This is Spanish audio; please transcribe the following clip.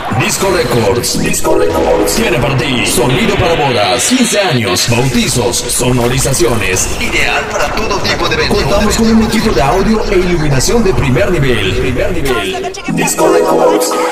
Disco Records. Disco Records tiene para ti sonido para bodas, 15 años, bautizos, sonorizaciones. Ideal para todo tipo de eventos. Contamos con un equipo de audio e iluminación de primer nivel. Disco Records.